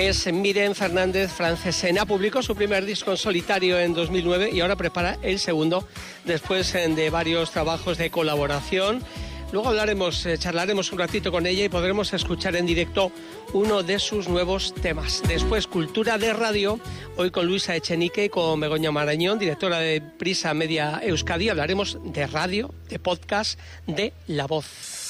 es Miren Fernández Francesena. Publicó su primer disco en solitario en 2009 y ahora prepara el segundo después de varios trabajos de colaboración. Luego charlaremos un ratito con ella y podremos escuchar en directo uno de sus nuevos temas. Después, Cultura de Radio, hoy con Luisa Echenique y con Begoña Marañón, directora de Prisa Media Euskadi. Hablaremos de radio, de podcast, de La Voz.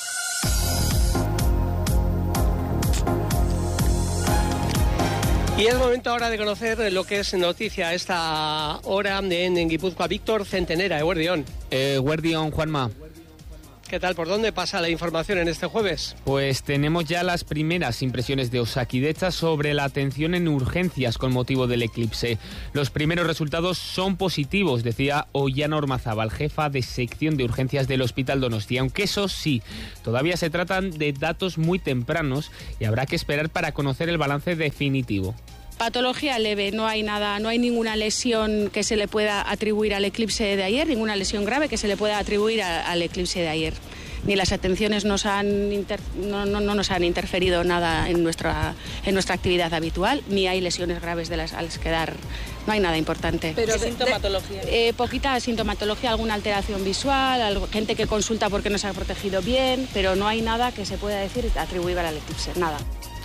Y es momento ahora de conocer lo que es noticia a esta hora en Guipúzcoa. Víctor Centenera, Eguerdión. Eguerdión, Juanma. ¿Qué tal? ¿Por dónde pasa la información en este jueves? Pues tenemos ya las primeras impresiones de Osakidetza sobre la atención en urgencias con motivo del eclipse. Los primeros resultados son positivos, decía Ollana Ormazábal, jefa de sección de urgencias del Hospital Donostia, aunque eso sí, todavía se tratan de datos muy tempranos y habrá que esperar para conocer el balance definitivo. Patología leve, no hay nada, no hay ninguna lesión que se le pueda atribuir al eclipse de ayer, ninguna lesión grave que se le pueda atribuir al eclipse de ayer. Ni las atenciones no nos han interferido nada en nuestra actividad habitual, ni hay lesiones graves a las que dar. No hay nada importante. ¿Pero sintomatología? Poquita sintomatología, alguna alteración visual, gente que consulta porque no se ha protegido bien, pero no hay nada que se pueda decir atribuible al eclipse, nada.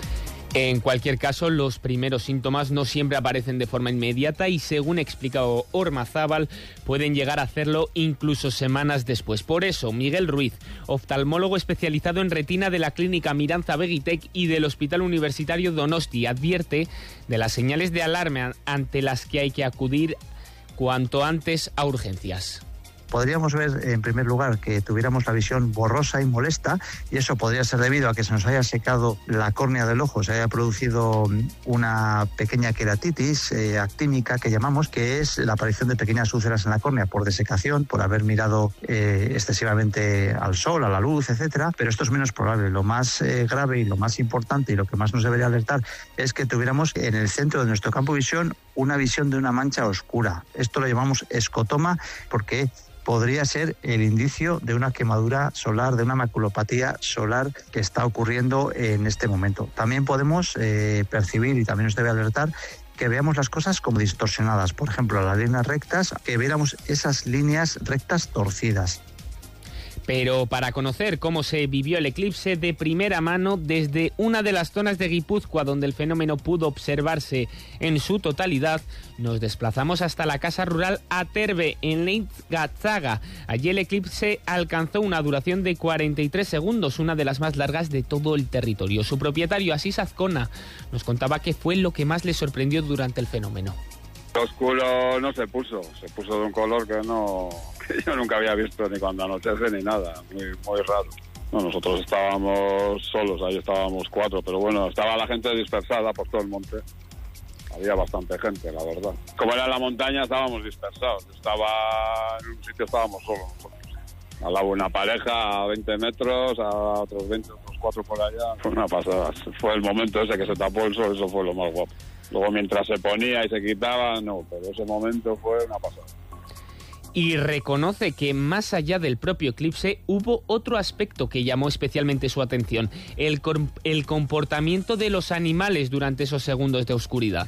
En cualquier caso, los primeros síntomas no siempre aparecen de forma inmediata y, según explica Ormazábal, pueden llegar a hacerlo incluso semanas después. Por eso, Miguel Ruiz, oftalmólogo especializado en retina de la clínica Miranza Begitec y del Hospital Universitario Donosti, advierte de las señales de alarma ante las que hay que acudir cuanto antes a urgencias. Podríamos ver, en primer lugar, que tuviéramos la visión borrosa y molesta, y eso podría ser debido a que se nos haya secado la córnea del ojo, se haya producido una pequeña queratitis actínica que llamamos, que es la aparición de pequeñas úlceras en la córnea por desecación, por haber mirado excesivamente al sol, a la luz, etcétera. Pero esto es menos probable. Lo más grave y lo más importante y lo que más nos debería alertar es que tuviéramos en el centro de nuestro campo de visión una visión de una mancha oscura. Esto lo llamamos escotoma porque podría ser el indicio de una quemadura solar, de una maculopatía solar que está ocurriendo en este momento. También podemos percibir, y también nos debe alertar, que veamos las cosas como distorsionadas. Por ejemplo, las líneas rectas, que viéramos esas líneas rectas torcidas. Pero para conocer cómo se vivió el eclipse de primera mano desde una de las zonas de Guipúzcoa donde el fenómeno pudo observarse en su totalidad, nos desplazamos hasta la casa rural Aterbe, en Leintgatzaga. Allí el eclipse alcanzó una duración de 43 segundos, una de las más largas de todo el territorio. Su propietario, Asís Azcona, nos contaba qué fue lo que más le sorprendió durante el fenómeno. Oscuro no se puso de un color que yo nunca había visto ni cuando anochece ni nada, muy raro. No, nosotros estábamos solos, ahí estábamos 4, pero bueno, estaba la gente dispersada por todo el monte. Había bastante gente, la verdad. Como era en la montaña, estábamos dispersados. En un sitio estábamos solos nosotros. Al lado una pareja a 20 metros, a otros 20, otros 4 por allá. Fue una pasada. Fue el momento ese que se tapó el sol, eso fue lo más guapo. Luego mientras se ponía y se quitaba, no, pero ese momento fue una pasada. Y reconoce que más allá del propio eclipse hubo otro aspecto que llamó especialmente su atención, el comportamiento de los animales durante esos segundos de oscuridad.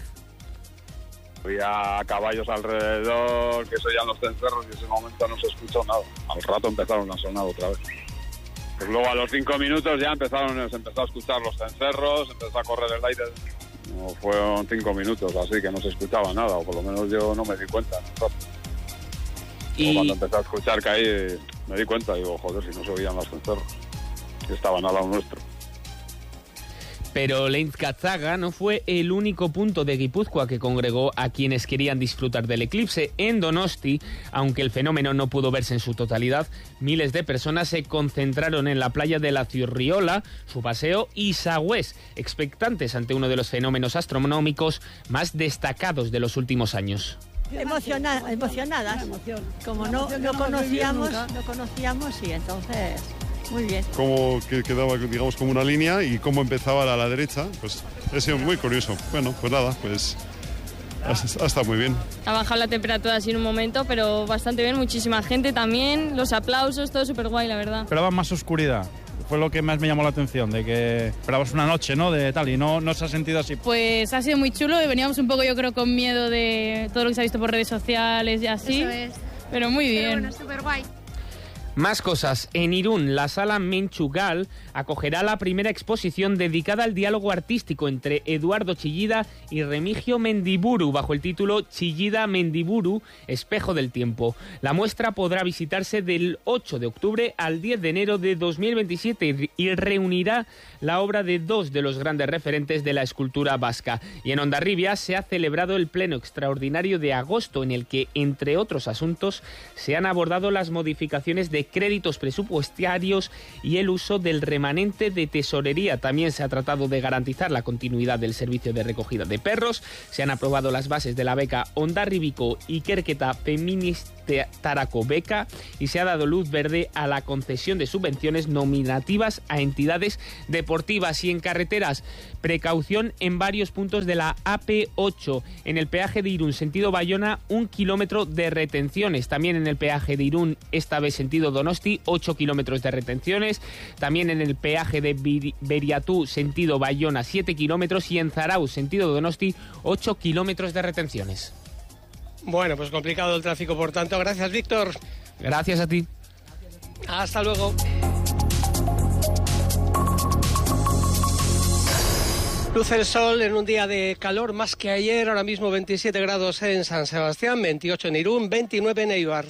Había caballos alrededor que se oían los cencerros y en ese momento no se escuchó nada. Al rato empezaron a sonar otra vez. Pues luego a los 5 minutos ya se empezó a escuchar los cencerros, empezó a correr el aire. No, fueron 5 minutos, así que no se escuchaba nada, o por lo menos yo no me di cuenta. Y cuando empecé a escuchar que ahí me di cuenta, digo, joder, si no se oían los cencerros, que estaban al lado nuestro. Pero Leintgatzaga no fue el único punto de Guipúzcoa que congregó a quienes querían disfrutar del eclipse. En Donosti, aunque el fenómeno no pudo verse en su totalidad, miles de personas se concentraron en la playa de la Zurriola, su paseo y Sagüés, expectantes ante uno de los fenómenos astronómicos más destacados de los últimos años. Emocionadas, como no conocíamos y entonces... Muy bien. Cómo quedaba, digamos, como una línea y cómo empezaba a la derecha, pues ha sido muy curioso. Bueno, pues nada, pues ha estado muy bien. Ha bajado la temperatura así en un momento, pero bastante bien, muchísima gente también, los aplausos, todo súper guay, la verdad. Esperaba más oscuridad, Fue lo que más me llamó la atención, de que esperabas una noche, ¿no? De tal, y no se ha sentido así. Pues ha sido muy chulo y veníamos un poco, yo creo, con miedo de todo lo que se ha visto por redes sociales y así. Eso es. Pero muy bien. Pero bueno, súper guay. Más cosas. En Irún, la sala Menchugal acogerá la primera exposición dedicada al diálogo artístico entre Eduardo Chillida y Remigio Mendiburu, bajo el título Chillida Mendiburu, Espejo del Tiempo. La muestra podrá visitarse del 8 de octubre al 10 de enero de 2027 y reunirá la obra de dos de los grandes referentes de la escultura vasca. Y en Hondarribia se ha celebrado el pleno extraordinario de agosto, en el que, entre otros asuntos, se han abordado las modificaciones de créditos presupuestarios y el uso del remanente de tesorería. También se ha tratado de garantizar la continuidad del servicio de recogida de perros. Se han aprobado las bases de la beca Hondarribiko Ikerketa Feministarako Beca y se ha dado luz verde a la concesión de subvenciones nominativas a entidades deportivas. Y en carreteras, precaución en varios puntos de la AP8. En el peaje de Irún, sentido Bayona, 1 kilómetro de retenciones. También en el peaje de Irún, esta vez sentido Donosti, 8 kilómetros de retenciones. También en el peaje de Beriatú, sentido Bayona, 7 kilómetros. Y en Zarauz, sentido Donosti, 8 kilómetros de retenciones. Bueno, pues complicado el tráfico, por tanto. Gracias, Víctor. Gracias a ti. Hasta luego. Luce el sol en un día de calor más que ayer. Ahora mismo 27 grados en San Sebastián, 28 en Irún, 29 en Eibar.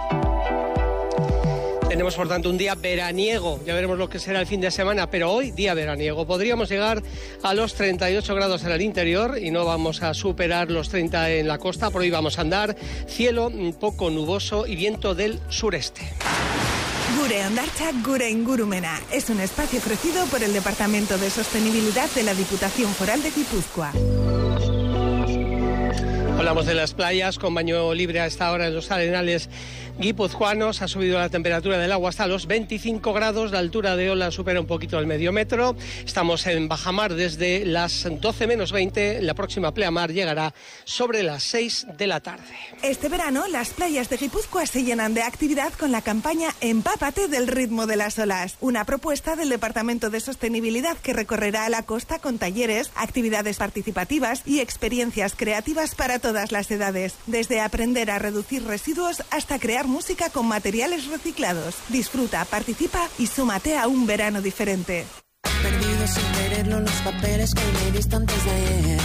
Tenemos, por tanto, un día veraniego. Ya veremos lo que será el fin de semana, pero hoy día veraniego. Podríamos llegar a los 38 grados en el interior y no vamos a superar los 30 en la costa. Por hoy vamos a andar cielo un poco nuboso y viento del sureste. Gure Hondartza, Gure Ingurumena. Es un espacio ofrecido por el Departamento de Sostenibilidad de la Diputación Foral de Guipúzcoa. Hablamos de las playas con baño libre a esta hora en los arenales guipuzcoanos. Ha subido la temperatura del agua hasta los 25 grados. La altura de ola supera un poquito el medio metro. Estamos en bajamar desde las 12 menos 20. La próxima pleamar llegará sobre las 6 de la tarde. Este verano, las playas de Guipúzcoa se llenan de actividad con la campaña Empápate del ritmo de las olas. Una propuesta del Departamento de Sostenibilidad que recorrerá la costa con talleres, actividades participativas y experiencias creativas para todas las edades. Desde aprender a reducir residuos hasta crear música con materiales reciclados. Disfruta, participa y súmate a un verano diferente. Perdido sin quererlo los papeles que me diste antes de ayer.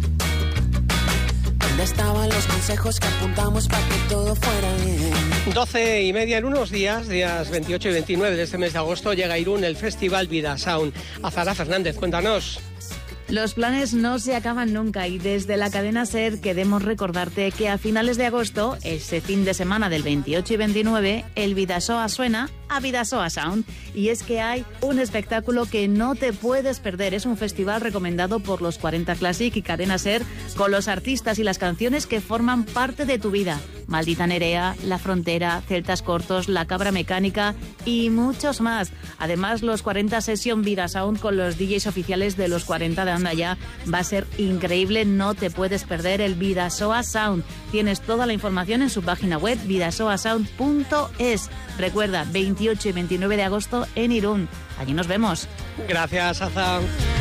¿Dónde estaban los consejos que apuntamos para que todo fuera bien? 12:30 en unos días 28 y 29 de este mes de agosto, llega a Irún el Festival Vida Sound. Azara Fernández, cuéntanos. Los planes no se acaban nunca y desde la cadena SER queremos recordarte que a finales de agosto, ese fin de semana del 28 y 29, el Vidasoa suena a Vidasoa Sound. Y es que hay un espectáculo que no te puedes perder. Es un festival recomendado por los 40 Classic y cadena SER con los artistas y las canciones que forman parte de tu vida. Maldita Nerea, La Frontera, Celtas Cortos, La Cabra Mecánica y muchos más. Además, los 40 Session Vida Sound con los DJs oficiales de los 40 de Andaya va a ser increíble, no te puedes perder el Vidasoa Sound. Tienes toda la información en su página web vidasoasound.es. Recuerda, 28 y 29 de agosto en Irún. Allí nos vemos. Gracias, Aza.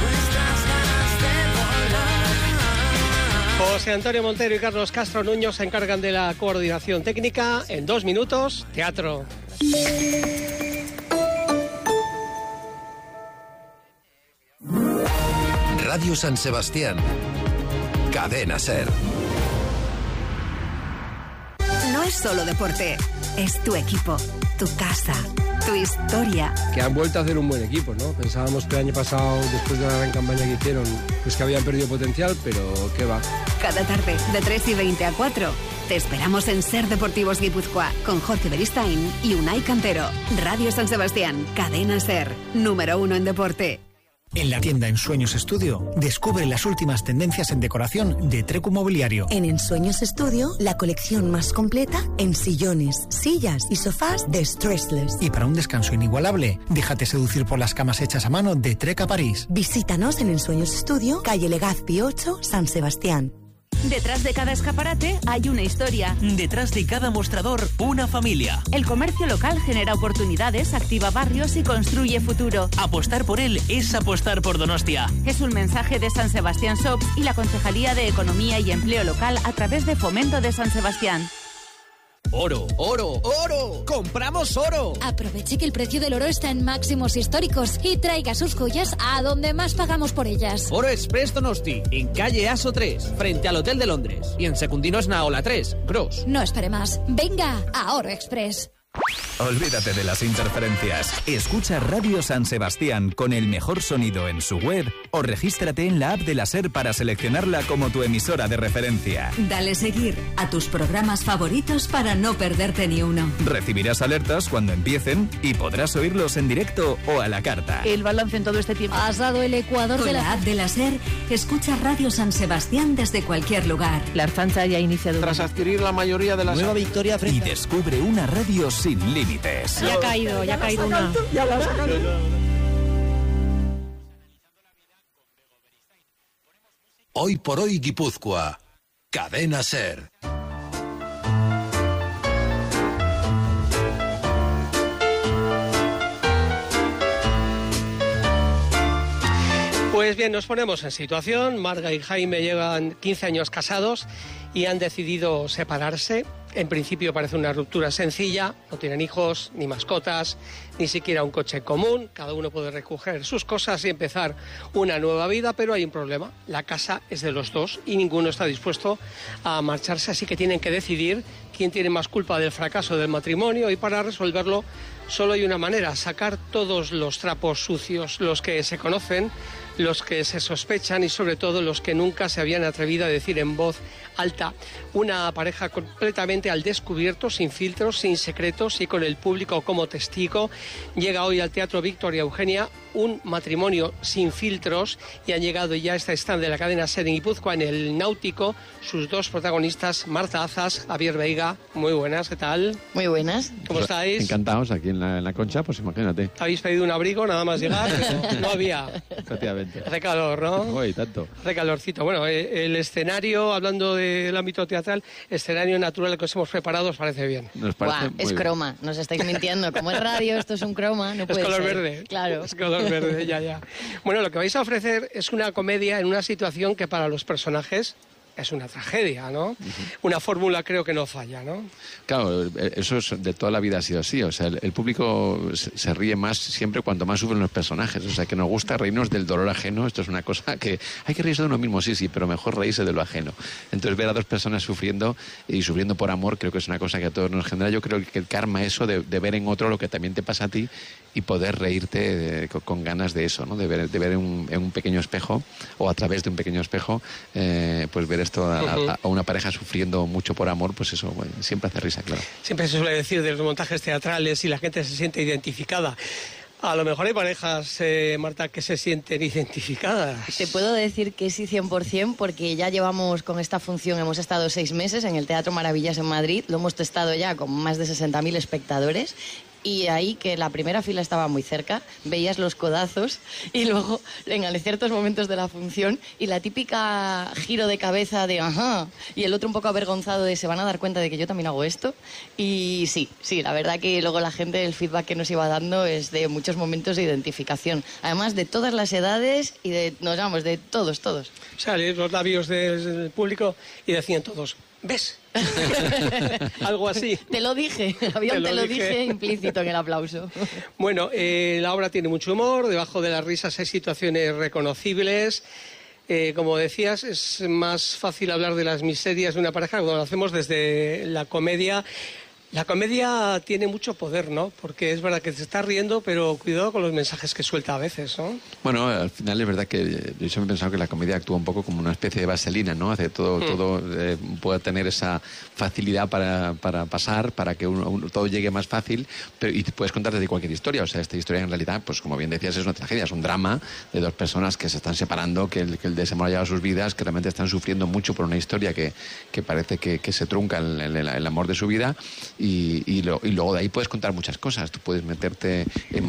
José Antonio Montero y Carlos Castro Nuño se encargan de la coordinación técnica. En 2 minutos, teatro. Radio San Sebastián. Cadena SER. No es solo deporte, es tu equipo, tu casa, tu historia. Que han vuelto a hacer un buen equipo, ¿no? Pensábamos que el año pasado, después de la gran campaña que hicieron, pues que habían perdido potencial, pero qué va. Cada tarde, de 3:20 a 4, te esperamos en SER Deportivos Guipúzcoa, con Jorge Beristain y Unai Cantero. Radio San Sebastián, cadena SER, número 1 en deporte. En la tienda Ensueños Estudio, descubre las últimas tendencias en decoración de Trecu Mobiliario. En Ensueños Estudio, la colección más completa en sillones, sillas y sofás de Stressless. Y para un descanso inigualable, déjate seducir por las camas hechas a mano de Treca París. Visítanos en Ensueños Estudio, calle Legazpi 8, San Sebastián. Detrás de cada escaparate hay una historia. Detrás de cada mostrador, una familia. El comercio local genera oportunidades, activa barrios y construye futuro. Apostar por él es apostar por Donostia. Es un mensaje de San Sebastián Shops y la Concejalía de Economía y Empleo Local a través de Fomento de San Sebastián. Oro, oro, oro. ¡Compramos oro! Aproveche que el precio del oro está en máximos históricos y traiga sus joyas a donde más pagamos por ellas. Oro Express Donosti, en calle Aso 3, frente al Hotel de Londres. Y en Secundinos Naola 3, Gros. No espere más. Venga a Oro Express. Olvídate de las interferencias. Escucha Radio San Sebastián con el mejor sonido en su web o regístrate en la app de la SER para seleccionarla como tu emisora de referencia. Dale seguir a tus programas favoritos para no perderte ni uno. Recibirás alertas cuando empiecen y podrás oírlos en directo o a la carta. El balance en todo este tiempo. Has dado el ecuador Con de la app de la SER, escucha Radio San Sebastián desde cualquier lugar. La Arfancha ya ha iniciado. Tras adquirir la mayoría de las... Nueva victoria frente... Y descubre una radio sin límites. Ya ha caído una. Ya lo has sacado. Hoy por hoy Guipúzcoa. Cadena SER. Pues bien, nos ponemos en situación. Marga y Jaime llevan 15 años casados y han decidido separarse. En principio parece una ruptura sencilla, no tienen hijos, ni mascotas, ni siquiera un coche común. Cada uno puede recoger sus cosas y empezar una nueva vida, pero hay un problema. La casa es de los dos y ninguno está dispuesto a marcharse, así que tienen que decidir quién tiene más culpa del fracaso del matrimonio, y para resolverlo solo hay una manera: sacar todos los trapos sucios, los que se conocen, los que se sospechan y sobre todo los que nunca se habían atrevido a decir en voz alta. Una pareja completamente al descubierto, sin filtros, sin secretos y con el público como testigo. Llega hoy al Teatro Victoria Eugenia un matrimonio sin filtros, y han llegado ya a este stand de la cadena SER en Guipúzcoa, en el Náutico, sus dos protagonistas, Marta Azas, Javier Veiga. Muy buenas, ¿qué tal? Muy buenas. ¿Cómo estáis? Encantados aquí en la Concha, pues imagínate. Habéis pedido un abrigo nada más llegar, pero no había. Efectivamente. Hace calor, ¿no? Uy, tanto. Hace calorcito. Bueno, el escenario, hablando del ámbito teatral, escenario natural que os hemos preparado, ¿os parece bien? Nos parece es bien. croma, nos estáis mintiendo. Como es radio, esto es un croma, no puede ser. Es color ser. verde. Claro. Es color verde, ya. Bueno, lo que vais a ofrecer es una comedia en una situación que para los personajes es una tragedia, ¿no? Una fórmula creo que no falla, ¿no? Claro, eso es, de toda la vida ha sido así. O sea, el público se ríe más siempre cuanto más sufren los personajes. O sea, que nos gusta reírnos del dolor ajeno. Esto es una cosa que hay que reírse de uno mismo, sí, pero mejor reírse de lo ajeno. Entonces, ver a dos personas sufriendo y sufriendo por amor, creo que es una cosa que a todos nos genera. Yo creo que el karma, eso de ver en otro lo que también te pasa a ti y poder reírte con ganas de eso, ¿no? De ver en un pequeño espejo, o a través de un pequeño espejo, pues ver esto a una pareja sufriendo mucho por amor, pues eso, bueno, siempre hace risa, claro. Siempre se suele decir de los montajes teatrales y la gente se siente identificada. A lo mejor hay parejas, Marta, que se sienten identificadas. Te puedo decir que sí 100%, porque ya llevamos con esta función, hemos estado 6 meses en el Teatro Maravillas en Madrid, lo hemos testado ya con más de 60.000 espectadores. Y ahí, que la primera fila estaba muy cerca, veías los codazos y luego en ciertos momentos de la función y la típica giro de cabeza de ajá, y el otro un poco avergonzado de se van a dar cuenta de que yo también hago esto. Y sí, la verdad que luego la gente, el feedback que nos iba dando es de muchos momentos de identificación. Además de todas las edades y de todos. O sea, leer los labios del público y decían todos, ¿ves? Algo así. Te lo dije, había un te lo dije implícito en el aplauso. Bueno, la obra tiene mucho humor, debajo de las risas hay situaciones reconocibles. Como decías, es más fácil hablar de las miserias de una pareja cuando lo hacemos desde la comedia. La comedia tiene mucho poder, ¿no? Porque es verdad que se está riendo, pero cuidado con los mensajes que suelta a veces, ¿no? Bueno, al final es verdad que yo siempre he pensado que la comedia actúa un poco como una especie de vaselina, ¿no? Hace todo pueda tener esa facilidad para pasar, para que todo llegue más fácil, y puedes contar desde cualquier historia. O sea, esta historia en realidad, pues como bien decías, es una tragedia, es un drama de dos personas que se están separando, que el desamor ha llevado a sus vidas, que realmente están sufriendo mucho por una historia que parece que se trunca el amor de su vida. y luego de ahí puedes contar muchas cosas. Tú puedes meterte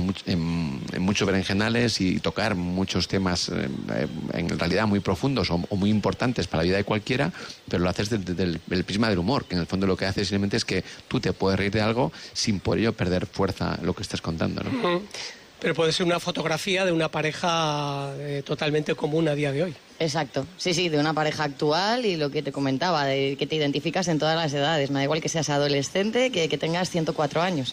en muchos berenjenales y tocar muchos temas en realidad muy profundos o muy importantes para la vida de cualquiera, pero lo haces desde el prisma del humor, que en el fondo lo que hace simplemente es que tú te puedes reír de algo sin por ello perder fuerza lo que estás contando, ¿no? Pero puede ser una fotografía de una pareja totalmente común a día de hoy. Exacto, sí, de una pareja actual y lo que te comentaba, de que te identificas en todas las edades. Me da igual que seas adolescente que tengas 104 años.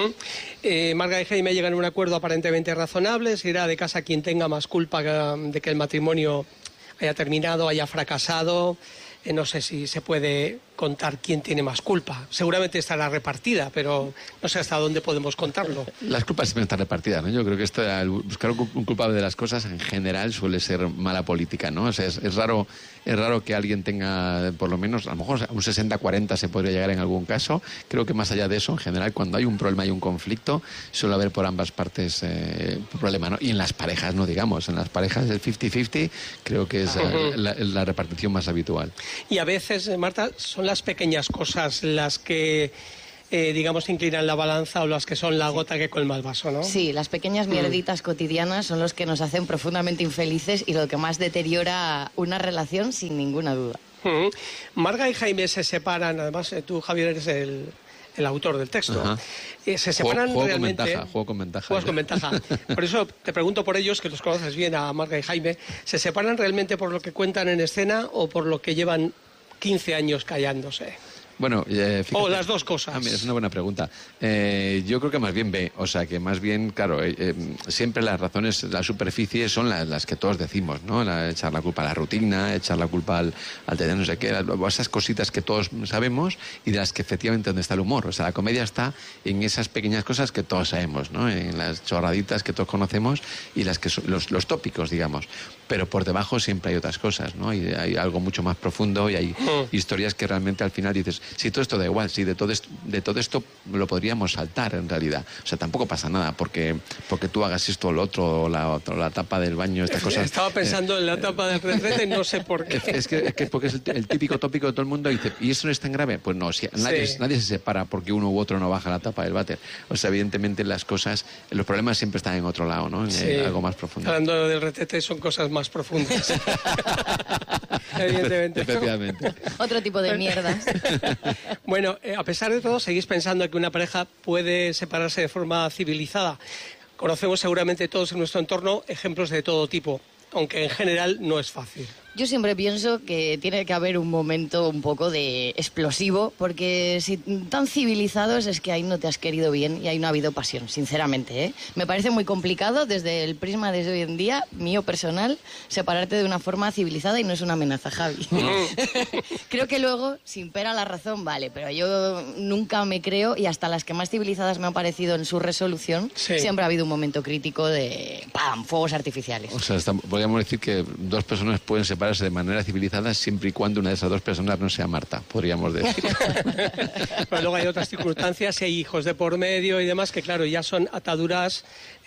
Marga y Jaime llegan a un acuerdo aparentemente razonable. Se irá de casa quien tenga más culpa de que el matrimonio haya terminado, haya fracasado. No sé si se puede contar quién tiene más culpa. Seguramente estará repartida, pero no sé hasta dónde podemos contarlo. Las culpas siempre están repartidas, ¿no? Yo creo que buscar un culpable de las cosas en general suele ser mala política, ¿no? O sea, es raro que alguien tenga, por lo menos, a lo mejor un 60-40 se podría llegar en algún caso. Creo que más allá de eso, en general, cuando hay un problema, hay un conflicto, suele haber por ambas partes problema, ¿no? Y en las parejas, no digamos, en las parejas el 50-50 creo que es la repartición más habitual. Y a veces, Marta, son las pequeñas cosas las que, digamos, inclinan la balanza o las que son la gota que colma el vaso, ¿no? Sí, las pequeñas mierditas cotidianas son los que nos hacen profundamente infelices y lo que más deteriora una relación sin ninguna duda. Marga y Jaime se separan, además tú, Javier, eres el autor del texto. Se separan realmente. Juego con ventaja. Juegas con ventaja. Por eso te pregunto por ellos, que los conoces bien, a Marga y Jaime. ¿Se separan realmente por lo que cuentan en escena o por lo que llevan 15 años callándose? Bueno, fíjate, o las dos cosas. Es una buena pregunta. Yo creo que más bien B, o sea, que más bien, claro, siempre las razones, la superficie son las que todos decimos, ¿no? Echar la culpa a la rutina, echar la culpa al tener no sé qué, esas cositas que todos sabemos y de las que efectivamente donde está el humor. O sea, la comedia está en esas pequeñas cosas que todos sabemos, ¿no? En las chorraditas que todos conocemos y las que son los tópicos, digamos. Pero por debajo siempre hay otras cosas, ¿no? Y hay algo mucho más profundo y hay historias que realmente al final dices, sí, todo esto da igual, sí, de todo esto lo podríamos saltar en realidad. O sea, tampoco pasa nada porque tú hagas esto o lo otro, o la tapa del baño, estas cosas. Estaba pensando en la tapa del retrete y no sé por qué. Es que porque es el típico tópico de todo el mundo y dice, ¿y eso no es tan grave? Pues no, nadie se separa porque uno u otro no baja la tapa del váter. O sea, evidentemente los problemas siempre están en otro lado, ¿no? En algo más profundo. Hablando del retrete son cosas más profundas. Evidentemente. Efectivamente. Otro tipo de mierdas. Bueno, a pesar de todo, ¿seguís pensando que una pareja puede separarse de forma civilizada? Conocemos seguramente todos en nuestro entorno ejemplos de todo tipo, aunque en general no es fácil. Yo siempre pienso que tiene que haber un momento un poco de explosivo, porque si tan civilizados es que ahí no te has querido bien y ahí no ha habido pasión, sinceramente, ¿eh? Me parece muy complicado desde el prisma de hoy en día, mío personal, separarte de una forma civilizada y no es una amenaza, Javi. Creo que luego, sin pera la razón, vale, pero yo nunca me creo, y hasta las que más civilizadas me han parecido en su resolución, siempre ha habido un momento crítico de ¡pam!, fuegos artificiales. O sea, podríamos decir que dos personas pueden separarse de manera civilizada siempre y cuando una de esas dos personas no sea Marta, podríamos decir. Pero luego hay otras circunstancias, hay hijos de por medio y demás, que claro, ya son ataduras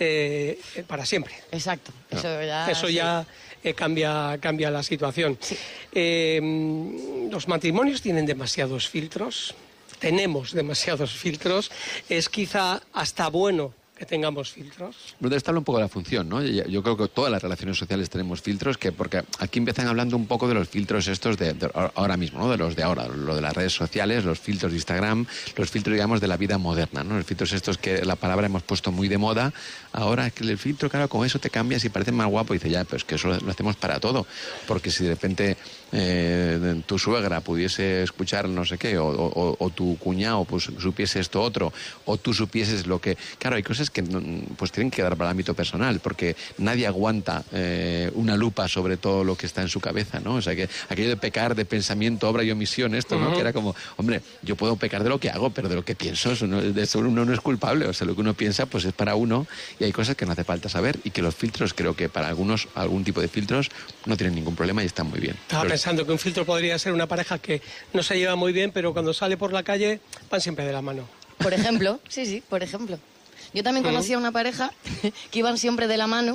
para siempre. Exacto. Eso ya cambia la situación. Sí. Los matrimonios tienen demasiados filtros, tenemos demasiados filtros, es quizá hasta bueno que tengamos filtros. Pero está un poco de la función, ¿no? Yo creo que todas las relaciones sociales tenemos filtros, porque aquí empiezan hablando un poco de los filtros estos de ahora mismo, ¿no? De los de ahora, lo de las redes sociales, los filtros de Instagram, los filtros, digamos, de la vida moderna, ¿no? Los filtros estos que la palabra hemos puesto muy de moda. Ahora, que el filtro, claro, con eso te cambias y pareces más guapo. Y dice, ya, pero es que eso lo hacemos para todo. Porque si de repente tu suegra pudiese escuchar no sé qué, o tu cuñado pues supiese esto otro, o tú supieses lo que... Claro, hay cosas que pues tienen que quedar para el ámbito personal, porque nadie aguanta una lupa sobre todo lo que está en su cabeza, ¿no? O sea, que aquello de pecar de pensamiento, obra y omisión, esto, ¿no? Que era como, hombre, yo puedo pecar de lo que hago, pero de lo que pienso, de eso uno no es culpable. O sea, lo que uno piensa pues es para uno, y hay cosas que no hace falta saber, y que los filtros, creo que para algunos, algún tipo de filtros no tienen ningún problema y están muy bien. Estaba pensando que un filtro podría ser una pareja que no se lleva muy bien, pero cuando sale por la calle van siempre de la mano. Por ejemplo, sí, por ejemplo. Yo también conocí a una pareja que iban siempre de la mano,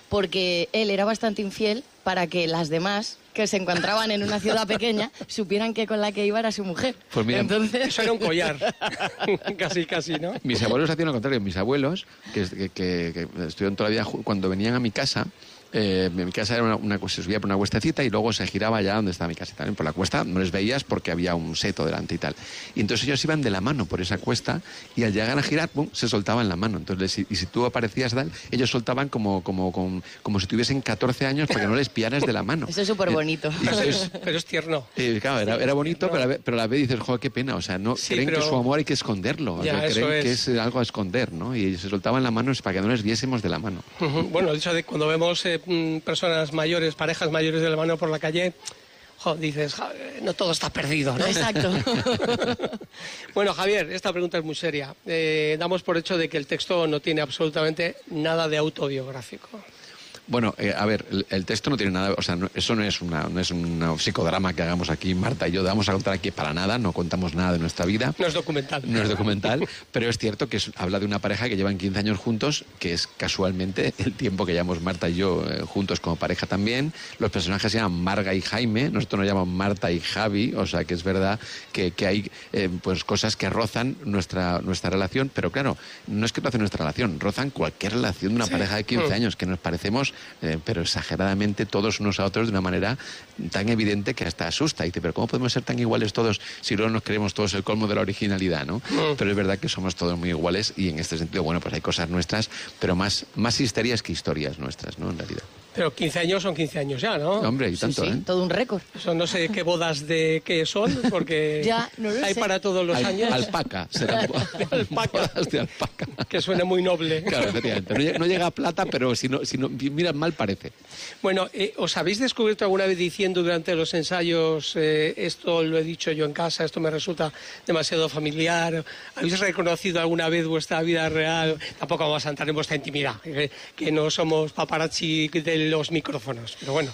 porque él era bastante infiel para que las demás, que se encontraban en una ciudad pequeña, supieran que con la que iba era su mujer. Pues mira, entonces... Eso era un collar. casi, ¿no? Mis abuelos hacían lo contrario. Mis abuelos, que estuvieron toda la vida, cuando venían a mi casa, mi casa era se subía por una cuestecita y luego se giraba allá donde estaba mi casa. También por la cuesta no les veías porque había un seto delante y tal. Y entonces ellos iban de la mano por esa cuesta y al llegar a girar, ¡pum!, se soltaban la mano. Entonces, y si tú aparecías tal, ellos soltaban como si tuviesen 14 años para que no les pillaras de la mano. Eso es súper bonito. Pero es tierno. Claro, era bonito, pero a la vez dices, joder, qué pena. O sea, no creen que su amor hay que esconderlo. Ya, o sea, creen que es algo a esconder, ¿no? Y se soltaban la mano para que no les viésemos de la mano. Bueno, el hecho de cuando vemos personas mayores, parejas mayores de la mano por la calle, dices, no todo está perdido, ¿no? Exacto. Bueno, Javier, esta pregunta es muy seria. Damos por hecho de que el texto no tiene absolutamente nada de autobiográfico. Bueno, a ver, el texto no tiene nada, o sea, eso no es un psicodrama que hagamos aquí Marta y yo, vamos a contar aquí para nada, no contamos nada de nuestra vida. No es documental. No es documental, pero es cierto que habla de una pareja que llevan 15 años juntos, que es casualmente el tiempo que llevamos Marta y yo juntos como pareja también. Los personajes se llaman Marga y Jaime, nosotros nos llamamos Marta y Javi, o sea que es verdad que hay pues cosas que rozan nuestra relación, pero claro, no es que rozan nuestra relación, rozan cualquier relación de una pareja de 15 años, que nos parecemos pero exageradamente todos unos a otros de una manera tan evidente que hasta asusta. Y dice, pero ¿cómo podemos ser tan iguales todos si luego nos creemos todos el colmo de la originalidad, ¿no? Pero es verdad que somos todos muy iguales y en este sentido, bueno, pues hay cosas nuestras, pero más histerias que historias nuestras, ¿no? En realidad. Pero 15 años son 15 años ya, ¿no? Hombre, y tanto, sí, ¿eh? Todo un récord. Eso no sé qué bodas de qué son, porque ya, no lo hay sé. para todos los años. Alpaca, serán bodas de alpaca. Que suene muy noble. Claro, efectivamente. No llega a plata, pero si no miras mal parece. Bueno, ¿os habéis descubierto alguna vez diciendo durante los ensayos esto lo he dicho yo en casa, esto me resulta demasiado familiar? ¿Habéis reconocido alguna vez vuestra vida real? Tampoco vamos a entrar en vuestra intimidad, que no somos paparazzi de los micrófonos, pero bueno.